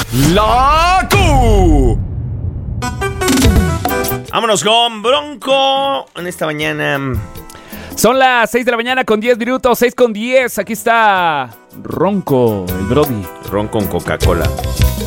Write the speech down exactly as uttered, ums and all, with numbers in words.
La Q. Vámonos con Bronco en esta mañana. Son las seis de la mañana con diez minutos, seis con diez. Aquí está Ronco, el Brody. Ron con Coca-Cola.